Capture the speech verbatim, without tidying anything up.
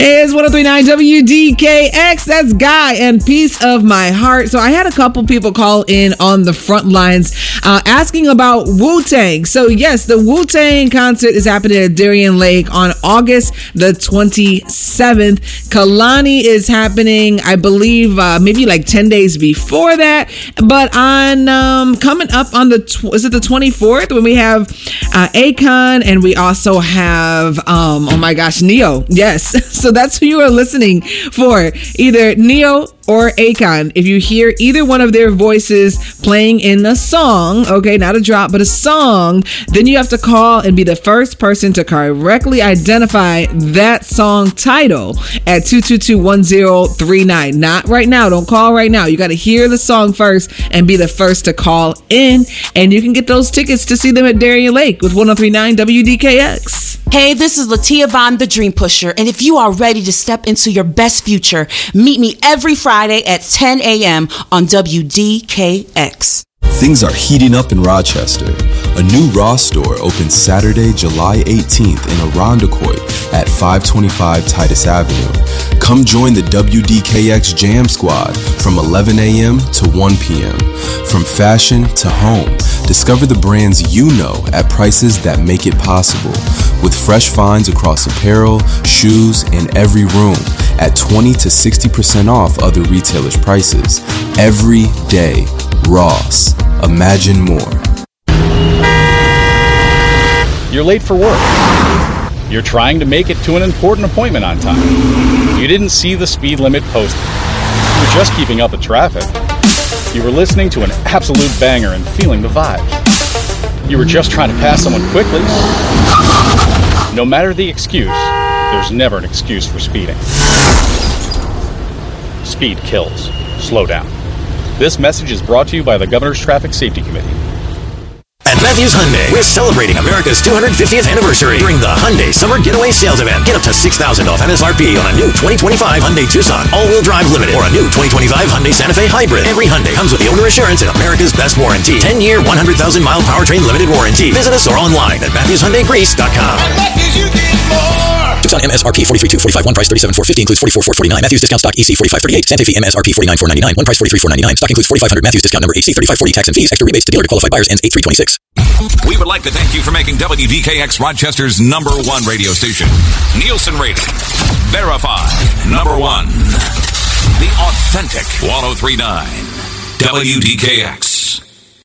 It's one oh three point nine W D K X. That's Guy and Piece of My Heart. So I had a couple people call in on the front lines uh, asking about Wu-Tang. So yes, the Wu-Tang concert is happening at Darien Lake on August the twenty-seventh. Kalani is happening, I believe, uh, maybe like ten days before that. But on um, coming up on the, tw- is it the twenty-fourth, when we have uh, Akon, and we also have, um, oh my gosh, Neo. Yes. So that's who you are listening for, either Neo or Akon. If you hear either one of their voices playing in a song, okay, not a drop, but a song, then you have to call and be the first person to correctly identify that song title at two two two, one zero three nine. Not right now. Don't call right now. You got to hear the song first and be the first to call in, and you can get those tickets to see them at Darien Lake with one oh three point nine W D K X. Hey, this is Latia Vaughn, the Dream Pusher, and if you are ready to step into your best future, meet me every Friday at ten a.m. on W D K X. Things are heating up in Rochester. A new Ross store opens Saturday, July eighteenth in Irondequoit at five twenty-five Titus Avenue. Come join the W D K X Jam Squad from eleven a.m. to one p.m. From fashion to home, discover the brands you know at prices that make it possible. With fresh finds across apparel, shoes, and every room at twenty to sixty percent off other retailers' prices. Every day, Ross. Imagine more. You're late for work. You're trying to make it to an important appointment on time. You didn't see the speed limit posted. You're just keeping up with traffic. You were listening to an absolute banger and feeling the vibes. You were just trying to pass someone quickly. No matter the excuse, there's never an excuse for speeding. Speed kills. Slow down. This message is brought to you by the Governor's Traffic Safety Committee. At Matthews Hyundai, we're celebrating America's two hundred fiftieth anniversary during the Hyundai Summer Getaway Sales Event. Get up to six thousand dollars off M S R P on a new twenty twenty-five Hyundai Tucson all-wheel drive limited or a new twenty twenty-five Hyundai Santa Fe Hybrid. Every Hyundai comes with the owner assurance and America's best warranty. ten-year, one hundred thousand mile powertrain limited warranty. Visit us or online at Matthews Hyundai Greece dot com. At Matthews, you get more. Tucson M S R P forty-three two forty-five, one price thirty-seven four fifty, includes forty-four four forty-nine. Matthews discount stock E C forty-five thirty-eight. Santa Fe M S R P forty-nine four ninety-nine, one price forty-three four ninety-nine. Stock includes forty-five hundred. Matthews discount number H C thirty-five forty, tax and fees. Extra rebates to dealer to qualified buyers ends eight three twenty-six. We would like to thank you for making W D K X Rochester's number one radio station. Nielsen rating. Verified. Number one. The authentic one oh three point nine W D K X.